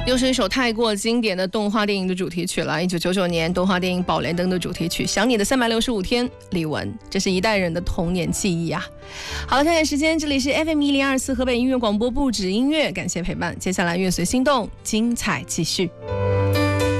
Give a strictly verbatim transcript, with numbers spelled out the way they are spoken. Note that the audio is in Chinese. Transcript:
又是一首太过经典的动画电影的主题曲了。一九九九年动画电影《宝莲灯》的主题曲《想你的三百六十五天》，李玟，这是一代人的童年记忆啊。好了，看看时间，这里是 F M 一零二四河北音乐广播，不止音乐，感谢陪伴。接下来乐随心动，精彩继续。